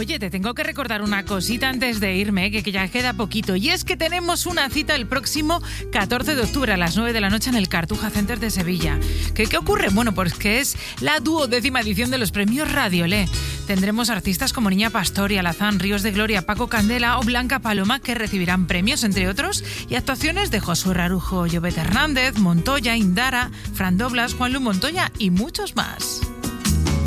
Oye, te tengo que recordar una cosita antes de irme, que ya queda poquito. Y es que tenemos una cita el próximo 14 de octubre a las 9 de la noche en el Cartuja Center de Sevilla. ¿Qué ocurre? Bueno, pues que es la 12ª edición de los premios Radiolé. Tendremos artistas como Niña Pastori, Alazán, Ríos de Gloria, Paco Candela o Blanca Paloma que recibirán premios, entre otros, y actuaciones de Josué Rarujo, Llobet Hernández, Montoya, Indara, Fran Doblas, Juanlu Montoya y muchos más.